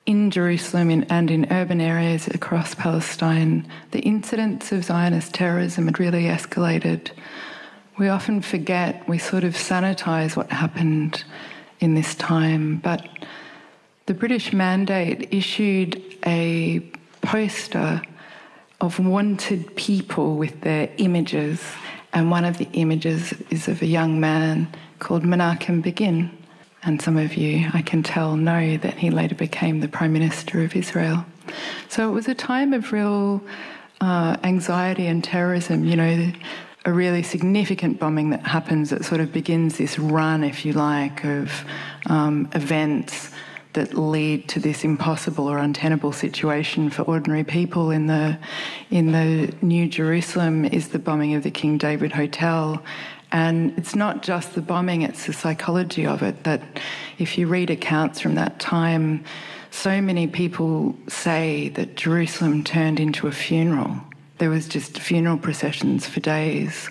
in Jerusalem and in urban areas across Palestine, the incidents of Zionist terrorism had really escalated. We often forget, we sort of sanitise what happened in this time, but the British Mandate issued a poster of wanted people with their images, and one of the images is of a young man called Menachem Begin. And some of you, I can tell, know that he later became the Prime Minister of Israel. So it was a time of real anxiety and terrorism, you know, a really significant bombing that happens that sort of begins this run, if you like, of events that lead to this impossible or untenable situation for ordinary people. In the New Jerusalem is the bombing of the King David Hotel. And it's not just the bombing, it's the psychology of it, that if you read accounts from that time, so many people say that Jerusalem turned into a funeral. There was just funeral processions for days.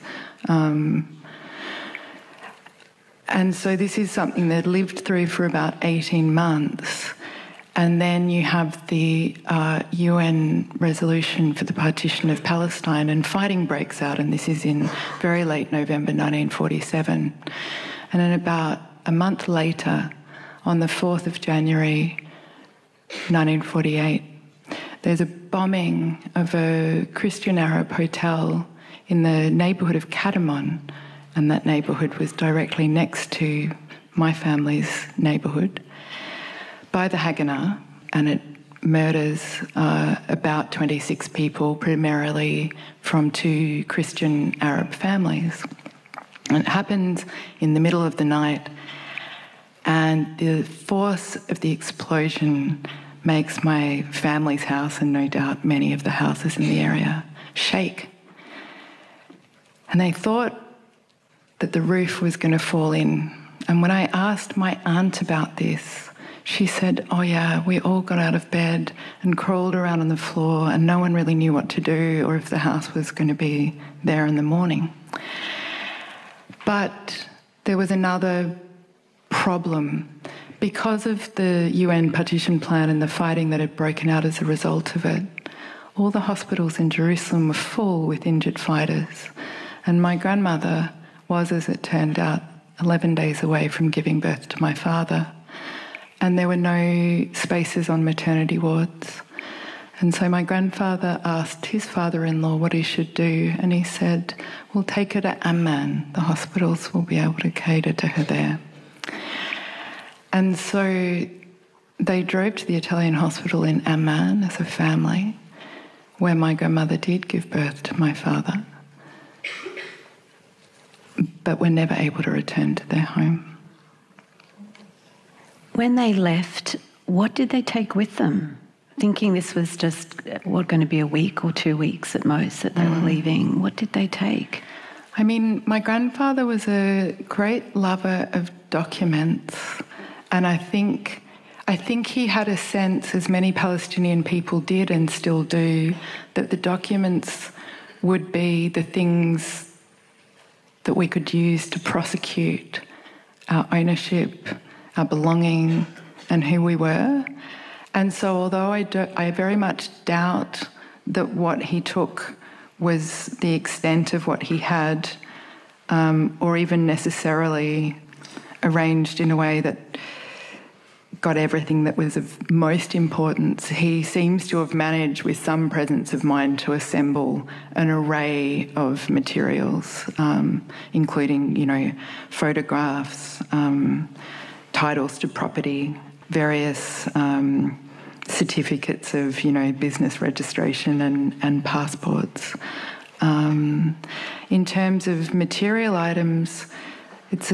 And so this is something that lived through for about 18 months. And then you have the UN resolution for the partition of Palestine, and fighting breaks out, and this is in very late November 1947. And then about a month later, on the 4th of January 1948, there's a bombing of a Christian Arab hotel in the neighbourhood of Kadamon, and that neighbourhood was directly next to my family's neighbourhood, by the Haganah, and it murders about 26 people, primarily from 2 Christian Arab families. And it happens in the middle of the night, and the force of the explosion makes my family's house, and no doubt many of the houses in the area, shake. And they thought that the roof was going to fall in. And when I asked my aunt about this, she said, oh yeah, we all got out of bed and crawled around on the floor, and no one really knew what to do or if the house was going to be there in the morning. But there was another problem. Because of the UN partition plan and the fighting that had broken out as a result of it, all the hospitals in Jerusalem were full with injured fighters. And my grandmother was, as it turned out, 11 days away from giving birth to my father. And there were no spaces on maternity wards. And so my grandfather asked his father-in-law what he should do, and he said, we'll take her to Amman. The hospitals will be able to cater to her there. And so they drove to the Italian hospital in Amman as a family, where my grandmother did give birth to my father, but were never able to return to their home. When they left, what did they take with them? Thinking this was just, going to be a week or 2 weeks at most that they were leaving. What did they take? I mean, my grandfather was a great lover of documents, and I think he had a sense, as many Palestinian people did and still do, that the documents would be the things that we could use to prosecute our ownership, our belonging, and who we were. And so although I very much doubt that what he took was the extent of what he had, or even necessarily arranged in a way that got everything that was of most importance, he seems to have managed with some presence of mind to assemble an array of materials, including, photographs, titles to property, various certificates of, business registration and passports. In terms of material items, it's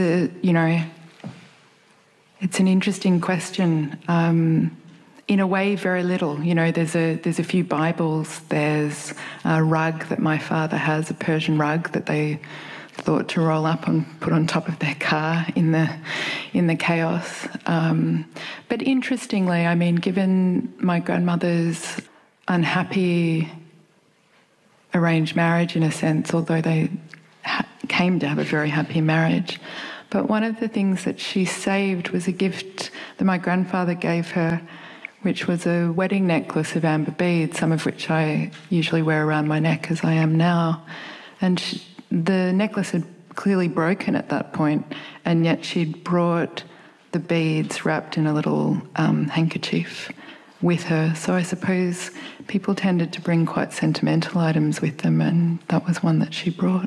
it's an interesting question. In a way, very little. There's a few Bibles. There's a rug that my father has, a Persian rug that they thought to roll up and put on top of their car in the chaos. But interestingly, I mean, given my grandmother's unhappy arranged marriage in a sense, although they came to have a very happy marriage, but one of the things that she saved was a gift that my grandfather gave her which was a wedding necklace of amber beads, some of which I usually wear around my neck as I am now. And the necklace had clearly broken at that point, and yet she'd brought the beads wrapped in a little handkerchief with her. So I suppose people tended to bring quite sentimental items with them, and that was one that she brought.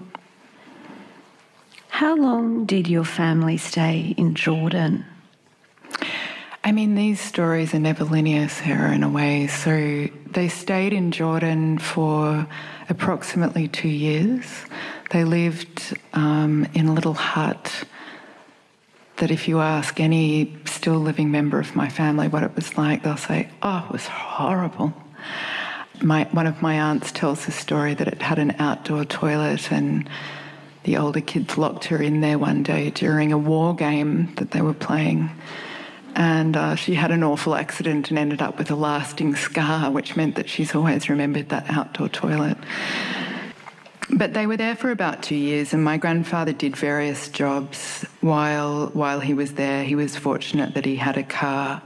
How long did your family stay in Jordan? I mean, these stories are never linear, Sarah, in a way. So they stayed in Jordan for approximately 2 years. They lived in a little hut that if you ask any still living member of my family what it was like, they'll say, oh, it was horrible. One of my aunts tells the story that it had an outdoor toilet, and the older kids locked her in there one day during a war game that they were playing. And she had an awful accident and ended up with a lasting scar, which meant that she's always remembered that outdoor toilet. But they were there for about 2 years, and my grandfather did various jobs while he was there. He was fortunate that he had a car,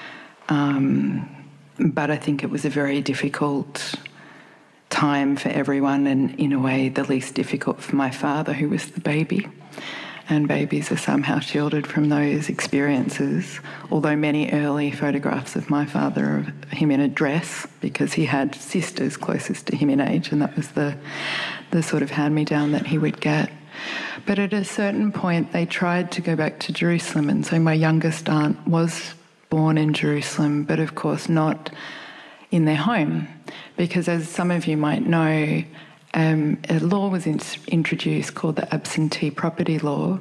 but I think it was a very difficult time for everyone, and in a way the least difficult for my father, who was the baby. And babies are somehow shielded from those experiences, although many early photographs of my father of him in a dress, because he had sisters closest to him in age, and that was the sort of hand-me-down that he would get. But at a certain point they tried to go back to Jerusalem, and so my youngest aunt was born in Jerusalem, but of course not in their home, because as some of you might know, a law was introduced called the Absentee Property Law.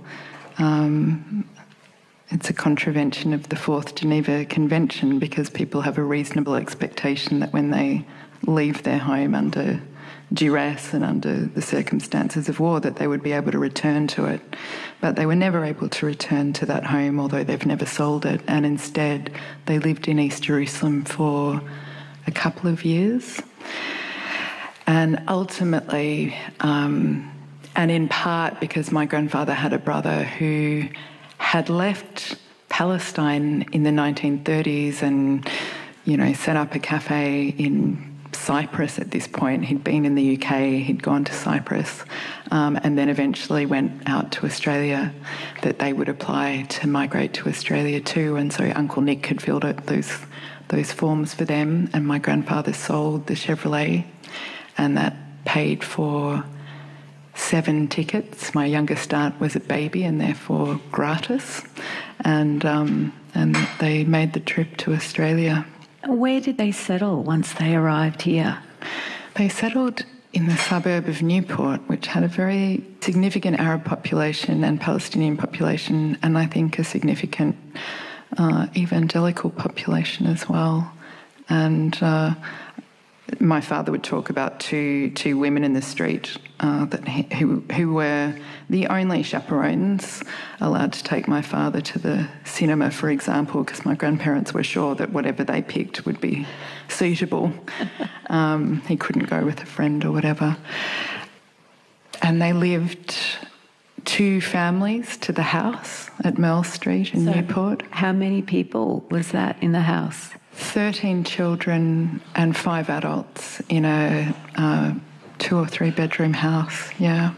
It's a contravention of the Fourth Geneva Convention, because people have a reasonable expectation that when they leave their home under duress and under the circumstances of war, that they would be able to return to it. But they were never able to return to that home, although they've never sold it, and instead they lived in East Jerusalem for a couple of years. And ultimately, and in part because my grandfather had a brother who had left Palestine in the 1930s and, set up a cafe in Cyprus at this point. He'd been in the UK, he'd gone to Cyprus, and then eventually went out to Australia, that they would apply to migrate to Australia too. And so Uncle Nick had filled out those forms for them, and my grandfather sold the Chevrolet, and that paid for 7 tickets. My youngest aunt was a baby and therefore gratis, and they made the trip to Australia. Where did they settle once they arrived here? They settled in the suburb of Newport, which had a very significant Arab population and Palestinian population, and I think a significant evangelical population as well. And my father would talk about two women in the street who were the only chaperones allowed to take my father to the cinema, for example, because my grandparents were sure that whatever they picked would be suitable. He couldn't go with a friend or whatever. And they lived 2 families to the house at Merle Street in Newport. How many people was that in the house? 13 children and 5 adults in a 2 or 3 bedroom house. Yeah.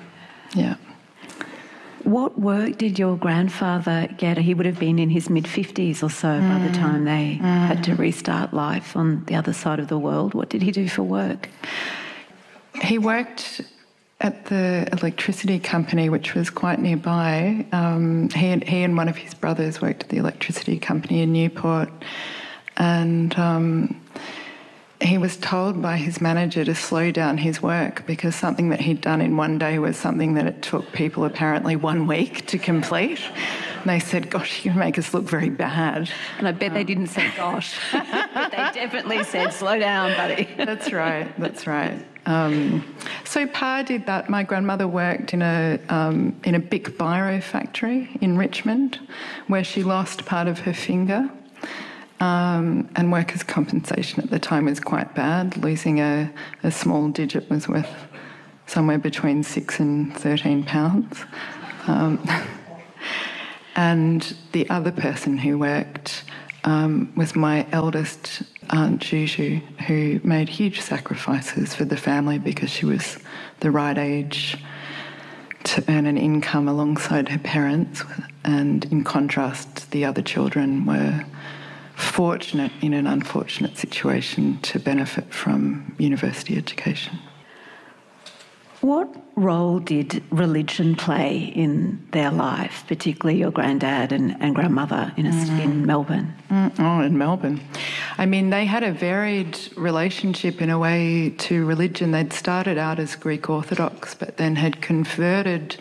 What work did your grandfather get? He would have been in his mid-50s or so by the time they had to restart life on the other side of the world. What did he do for work? He worked at the electricity company, which was quite nearby. He and one of his brothers worked at the electricity company in Newport. And he was told by his manager to slow down his work, because something that he'd done in one day was something that it took people apparently 1 week to complete. And they said, gosh, you make us look very bad. And I bet they didn't say gosh, but they definitely said, slow down, buddy. That's right. So Pa did that. My grandmother worked in a Bic Biro factory in Richmond, where she lost part of her finger. And workers' compensation at the time was quite bad. Losing a small digit was worth somewhere between £6 and £13. And the other person who worked was my eldest Aunt Juju, who made huge sacrifices for the family because she was the right age to earn an income alongside her parents. And in contrast, the other children were fortunate in an unfortunate situation to benefit from university education. What role did religion play in their life, particularly your granddad and grandmother in Melbourne? In Melbourne. I mean, they had a varied relationship in a way to religion. They'd started out as Greek Orthodox, but then had converted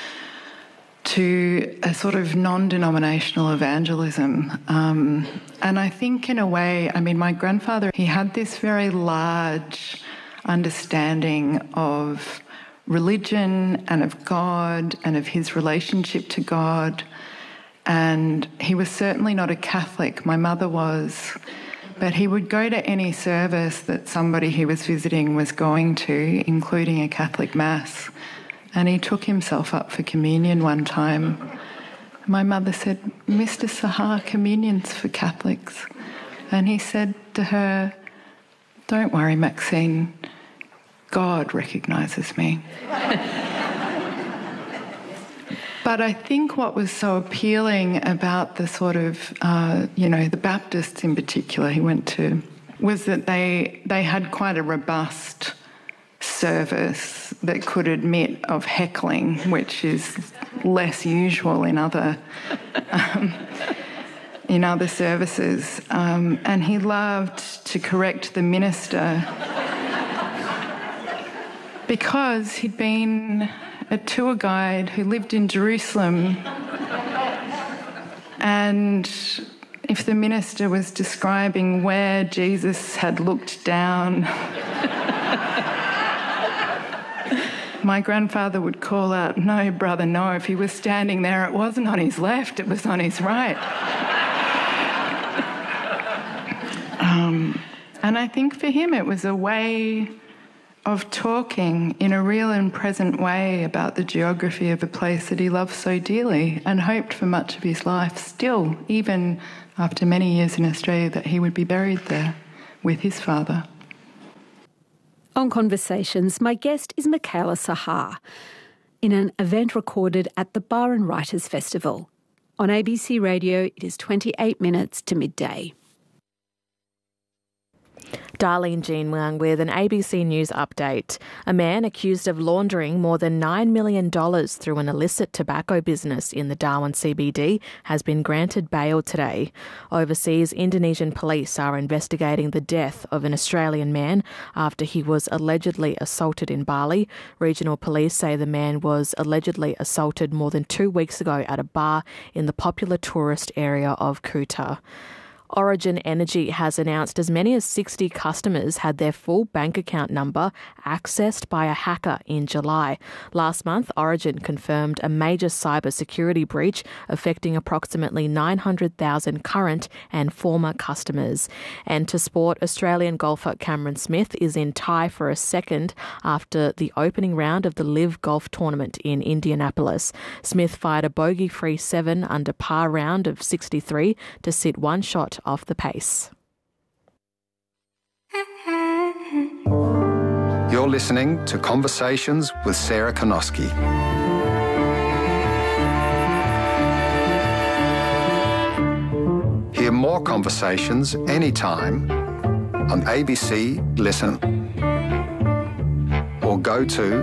to a sort of non-denominational evangelism. And I think in a way, I mean, my grandfather, he had this very large understanding of religion and of God and of his relationship to God. And he was certainly not a Catholic. My mother was. But he would go to any service that somebody he was visiting was going to, including a Catholic Mass. And he took himself up for communion one time. My mother said, "Mr. Sahar, communion's for Catholics." And he said to her, "Don't worry, Maxine, God recognises me." But I think what was so appealing about the sort of, the Baptists in particular he went to, was that they had quite a robust service that could admit of heckling, which is less usual in other services. And he loved to correct the minister because he'd been a tour guide who lived in Jerusalem, and if the minister was describing where Jesus had looked down, my grandfather would call out, "No, brother, no. If he was standing there, it wasn't on his left, it was on his right." And I think for him it was a way of talking in a real and present way about the geography of a place that he loved so dearly and hoped for much of his life still, even after many years in Australia, that he would be buried there with his father. On Conversations, my guest is Michaela Sahar in an event recorded at the Byron Writers Festival. On ABC Radio, it is 28 minutes to midday. Darlene Jean Wang with an ABC News update. A man accused of laundering more than $9 million through an illicit tobacco business in the Darwin CBD has been granted bail today. Overseas, Indonesian police are investigating the death of an Australian man after he was allegedly assaulted in Bali. Regional police say the man was allegedly assaulted more than 2 weeks ago at a bar in the popular tourist area of Kuta. Origin Energy has announced as many as 60 customers had their full bank account number accessed by a hacker in July. Last month, Origin confirmed a major cybersecurity breach affecting approximately 900,000 current and former customers. And to sport, Australian golfer Cameron Smith is in tie for a second after the opening round of the LIV Golf Tournament in Indianapolis. Smith fired a bogey-free 7 under par round of 63 to sit one shot off the pace. You're listening to Conversations with Sarah Konoski. Hear more conversations anytime on ABC Listen or go to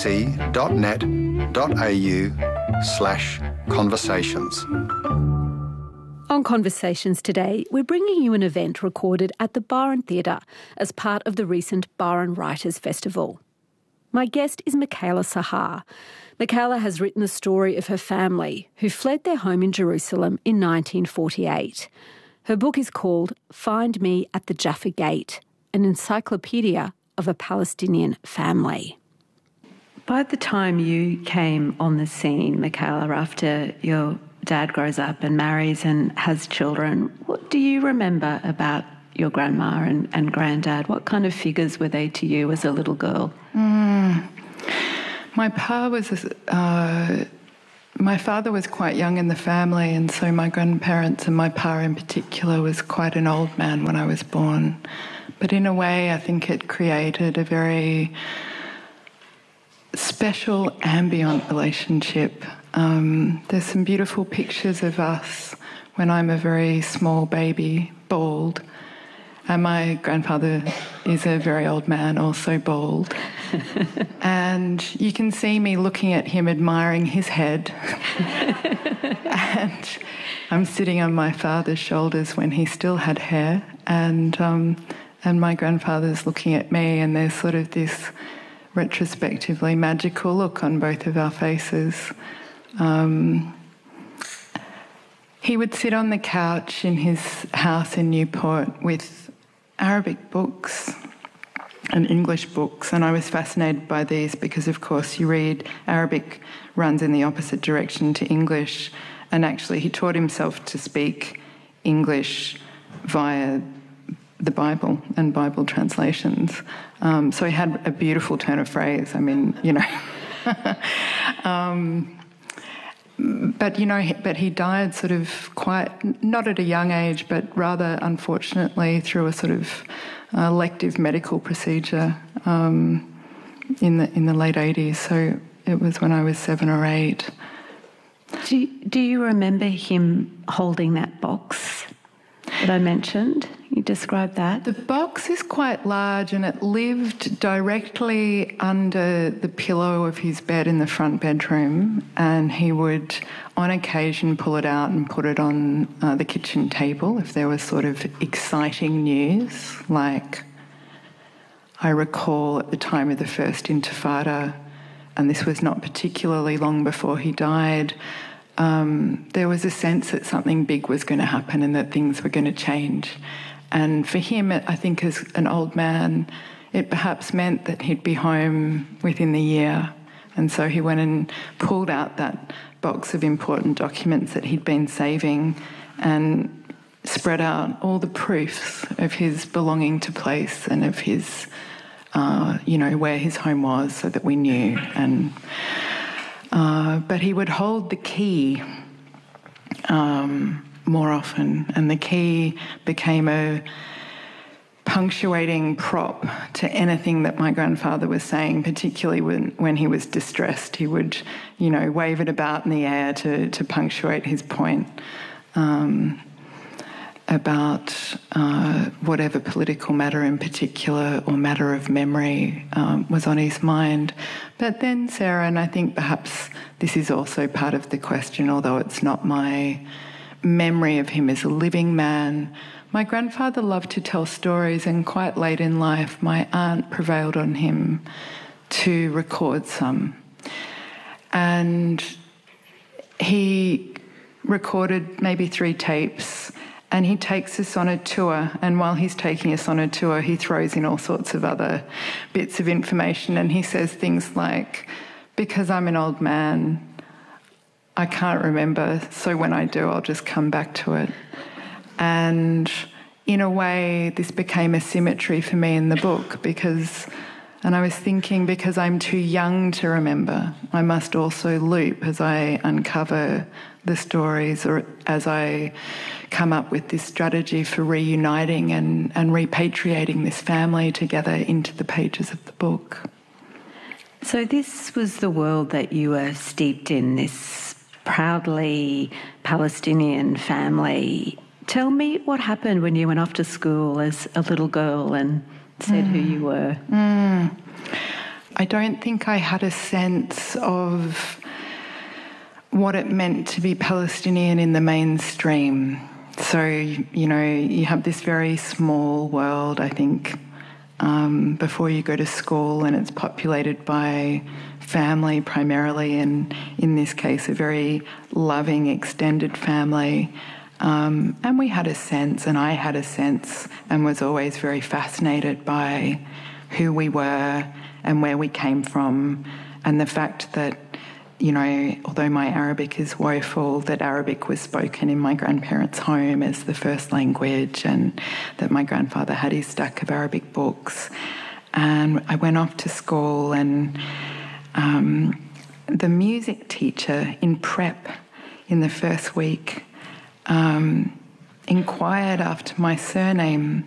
abc.net.au/conversations. On Conversations today, we're bringing you an event recorded at the Byron Theatre as part of the recent Byron Writers Festival. My guest is Michaela Sahar. Michaela has written the story of her family who fled their home in Jerusalem in 1948. Her book is called Find Me at the Jaffa Gate, an encyclopedia of a Palestinian family. By the time you came on the scene, Michaela, after your dad grows up and marries and has children, what do you remember about your grandma and granddad? What kind of figures were they to you as a little girl? My pa was my father was quite young in the family, and so my grandparents and my pa in particular was quite an old man when I was born. But in a way, I think it created a very special ambient relationship. There's some beautiful pictures of us when I'm a very small baby, bald, and my grandfather is a very old man, also bald. And you can see me looking at him, admiring his head. And I'm sitting on my father's shoulders when he still had hair, and my grandfather's looking at me, and there's sort of this retrospectively magical look on both of our faces. He would sit on the couch in his house in Newport with Arabic books and English books, and I was fascinated by these because, of course, you read Arabic runs in the opposite direction to English, and actually he taught himself to speak English via the Bible and Bible translations. So he had a beautiful turn of phrase. I mean, you know. But he died sort of quite, not at a young age, but rather unfortunately through a sort of elective medical procedure in the late 80s. So it was when I was 7 or 8. Do you remember him holding that box that I mentioned? You described that. The box is quite large, and it lived directly under the pillow of his bed in the front bedroom, and he would on occasion pull it out and put it on the kitchen table if there was sort of exciting news. Like, I recall at the time of the First Intifada, and this was not particularly long before he died, there was a sense that something big was going to happen and that things were going to change. And for him, I think as an old man, it perhaps meant that he'd be home within the year. And so he went and pulled out that box of important documents that he'd been saving and spread out all the proofs of his belonging to place and of his, where his home was, so that we knew. And but he would hold the key more often, and the key became a punctuating prop to anything that my grandfather was saying, particularly when he was distressed. He would, wave it about in the air to punctuate his point about whatever political matter in particular or matter of memory was on his mind. But then, Sarah, and I think perhaps this is also part of the question, although it's not my memory of him as a living man, my grandfather loved to tell stories, and quite late in life my aunt prevailed on him to record some. And he recorded maybe 3 tapes, and he takes us on a tour, and while he's taking us on a tour he throws in all sorts of other bits of information, and he says things like, because I'm an old man, I can't remember, so when I do, I'll just come back to it. And in a way, this became a symmetry for me in the book and I was thinking, because I'm too young to remember, I must also loop as I uncover the stories, or as I come up with this strategy for reuniting and repatriating this family together into the pages of the book. So this was the world that you were steeped in, this proudly Palestinian family. Tell me what happened when you went off to school as a little girl and said who you were. I don't think I had a sense of what it meant to be Palestinian in the mainstream. So, you have this very small world, I think, before you go to school, and it's populated by family primarily, and in this case a very loving extended family, and we had a sense, and I had a sense, and was always very fascinated by who we were and where we came from, and the fact that, although my Arabic is woeful, that Arabic was spoken in my grandparents' home as the first language, and that my grandfather had his stack of Arabic books. And I went off to school, and the music teacher in prep in the first week inquired after my surname